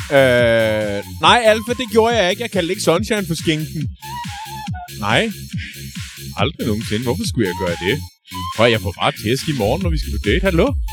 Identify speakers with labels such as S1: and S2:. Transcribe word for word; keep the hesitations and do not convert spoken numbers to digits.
S1: Øh, nej, Alfa, det gjorde jeg ikke. Jeg kaldte ikke Sunshine for skinken. Nej. Aldrig nogensinde. Hvorfor skulle jeg gøre det? Og jeg får bare tæsk i morgen, når vi skal på date. Hallo?